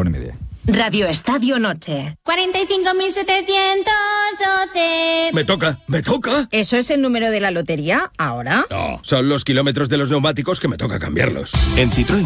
4:30. Radio Estadio Noche. 45.712. Me toca. ¿Eso es el número de la lotería? ¿Ahora? No, son los kilómetros de los neumáticos que me toca cambiarlos. En Citroën